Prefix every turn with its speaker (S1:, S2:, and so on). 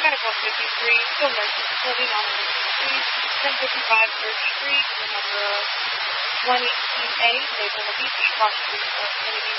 S1: Medical 53, skilled nursing facility, non-emergency Street, 1055 Church Street, number 118A, Daytona Beach, Washington,